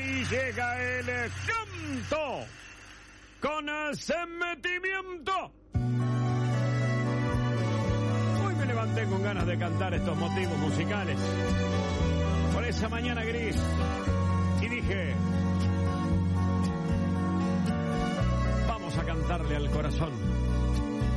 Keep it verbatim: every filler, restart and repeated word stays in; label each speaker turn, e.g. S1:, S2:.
S1: y llega el canto con sentimiento. Hoy me levanté con ganas de cantar estos motivos musicales por esa mañana gris y dije, vamos a cantarle al corazón.